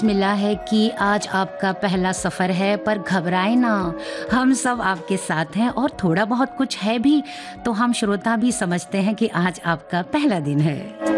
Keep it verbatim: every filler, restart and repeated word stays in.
मिला है कि आज आपका पहला सफ़र है, पर घबराएं ना, हम सब आपके साथ हैं और थोड़ा बहुत कुछ है भी तो हम श्रोता भी समझते हैं कि आज आपका पहला दिन है।